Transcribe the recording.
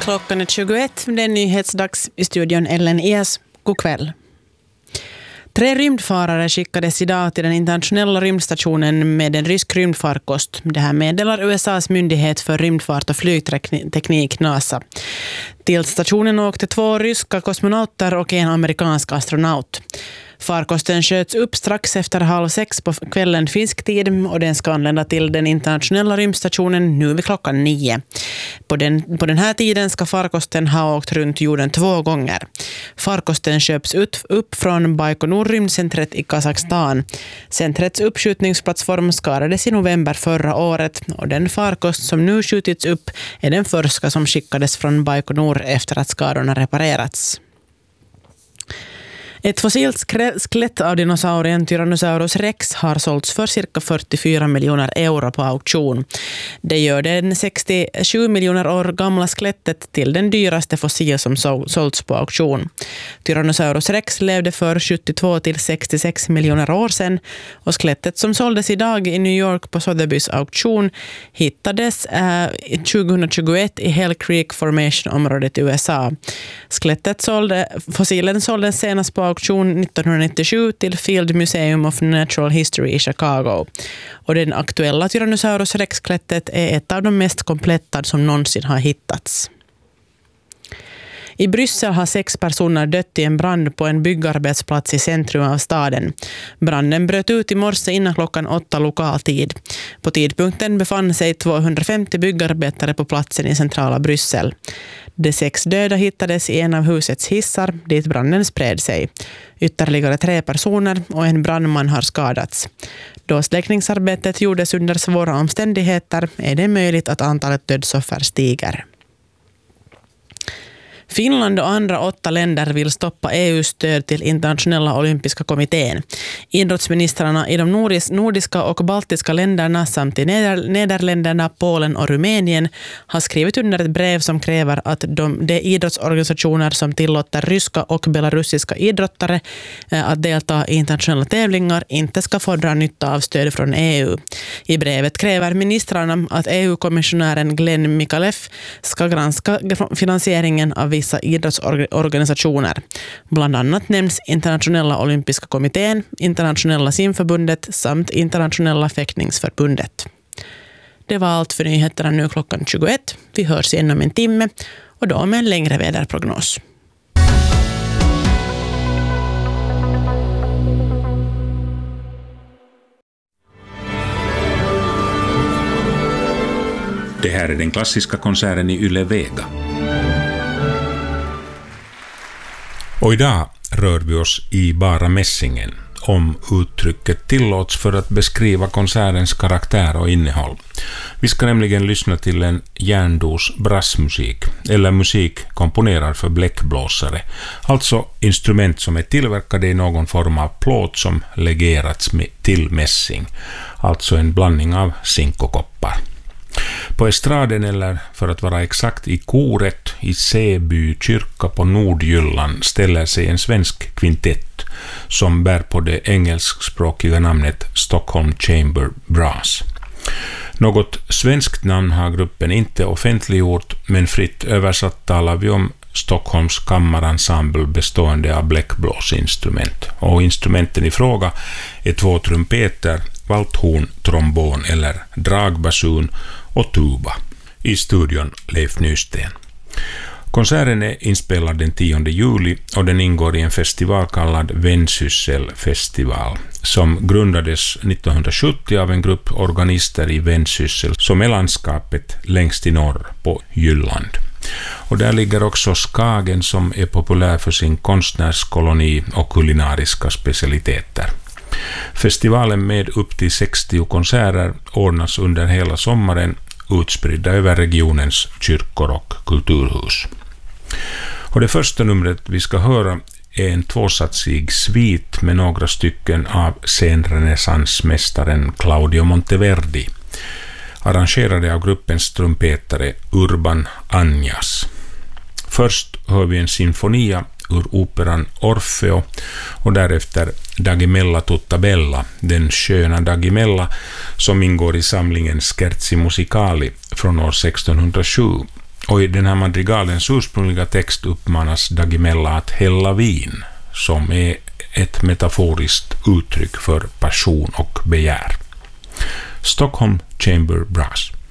Klockan är 21, det är nyhetsdags i studion Ellen Ias. God kväll. 3 rymdfarare skickades idag till den internationella rymdstationen med en rysk rymdfarkost. Det här meddelar USAs myndighet för rymdfart och flygteknik NASA. Till stationen åkte 2 ryska kosmonauter och en amerikansk astronaut. Farkosten sköts upp strax efter 5:30 på kvällen finsk tid och den ska anlända till den internationella rymdstationen nu vid klockan 9. På den här tiden ska farkosten ha åkt runt jorden 2 gånger. Farkosten köps upp från Baikonur rymdcentret i Kazakstan. Centrets uppskjutningsplattform skadades i november förra året och den farkost som nu skjutits upp är den första som skickades från Baikonur efter att skadorna reparerats. Ett fossilt skelett av dinosaurien Tyrannosaurus rex har sålts för cirka 44 miljoner euro på auktion. Det gör den 67 miljoner år gamla skelettet till den dyraste fossil som sålts på auktion. Tyrannosaurus rex levde för 72 till 66 miljoner år sedan och skelettet som såldes idag i New York på Sotheby's auktion hittades 2021 i Hell Creek Formation-området i USA. Fossilen såldes senast på auktion 1997 till Field Museum of Natural History i Chicago. Och den aktuella Tyrannosaurus rex-skelettet är ett av de mest kompletta som någonsin har hittats. I Bryssel har 6 personer dött i en brand på en byggarbetsplats i centrum av staden. Branden bröt ut i morse innan klockan 8 lokal tid. På tidpunkten befann sig 250 byggarbetare på platsen i centrala Bryssel. De 6 döda hittades i en av husets hissar dit branden spred sig. Ytterligare 3 personer och en brandman har skadats. Då släckningsarbetet gjordes under svåra omständigheter är det möjligt att antalet dödsoffer stiger. Finland och andra 8 länder vill stoppa EU:s stöd till internationella olympiska kommittén. Idrottsministrarna i de nordiska och baltiska länderna samt i Nederländerna, Polen och Rumänien har skrivit under ett brev som kräver att de idrottsorganisationer som tillåter ryska och belarusiska idrottare att delta i internationella tävlingar inte ska få dra nytta av stöd från EU. I brevet kräver ministrarna att EU-kommissionären Glenn Mikalev ska granska finansieringen av vissa idrottsorganisationer. Bland annat nämns Internationella olympiska kommittén, Internationella simförbundet samt Internationella fäktningsförbundet. Det var allt för nyheterna nu klockan 21. Vi hörs igen om en timme och då med en längre väderprognos. Det här är den klassiska konserten i Yle Vega. Och idag rör vi oss i bara mässingen, om uttrycket tillåts för att beskriva konsertens karaktär och innehåll. Vi ska nämligen lyssna till en järndos brassmusik, eller musik komponerad för bläckblåsare, alltså instrument som är tillverkade i någon form av plåt som legerats till mässing, alltså en blandning av zink och koppar. På estraden, eller för att vara exakt i koret i Säby kyrka på Nordjylland, ställer sig en svensk kvintett som bär på det engelskspråkiga namnet Stockholm Chamber Brass. Något svenskt namn har gruppen inte offentliggjort, men fritt översatt talar vi om Stockholms kammarensemble bestående av bläckblåsinstrument. Och instrumenten i fråga är 2 trumpeter, valthorn, trombon eller dragbasun och tuba. I studion Leif Nysten. Konserten är inspelad den 10 juli och den ingår i en festival kallad Vendsyssel-festival som grundades 1970 av en grupp organister i Vendsyssel som är landskapet längst i norr på Jylland. Och där ligger också Skagen som är populär för sin konstnärskoloni och kulinariska specialiteter. Festivalen med upp till 60 konserter ordnas under hela sommaren utspridda över regionens kyrkor och kulturhus. Och det första numret vi ska höra är en 2-satsig svit med några stycken av senrenässansmästaren Claudio Monteverdi, arrangerade av gruppens trumpetare Urban Anjas. Först hör vi en sinfonia ur operan Orfeo och därefter Dagimella tutta bella, den sköna Dagimella som ingår i samlingen Scherzi musicali från år 1607 Och i den här madrigalens ursprungliga text uppmanas Dagimella att hälla vin, som är ett metaforiskt uttryck för passion och begär. Stockholm Chamber Brass.